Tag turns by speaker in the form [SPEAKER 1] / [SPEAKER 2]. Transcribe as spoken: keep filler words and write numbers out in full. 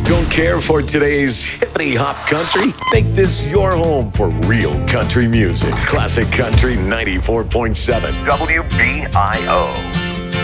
[SPEAKER 1] Don't care for today's hippity hop country? Make this your home for real country music. Classic Country ninety-four point seven.
[SPEAKER 2] W B I O.